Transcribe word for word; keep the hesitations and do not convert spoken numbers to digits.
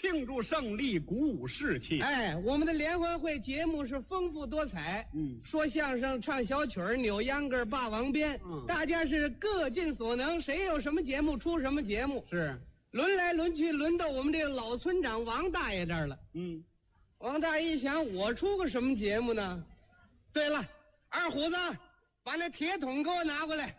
庆祝胜利，鼓舞士气。 哎，我们的联欢会节目是丰富多彩， 嗯， 说相声、唱小曲儿、扭秧歌、霸王鞭， 嗯， 大家是各尽所能，谁有什么节目出什么节目， 是轮来轮去，轮到我们这个老村长王大爷这儿了。 嗯， 王大爷一想，我出个什么节目呢？对了，二虎子，把那铁桶给我拿过来。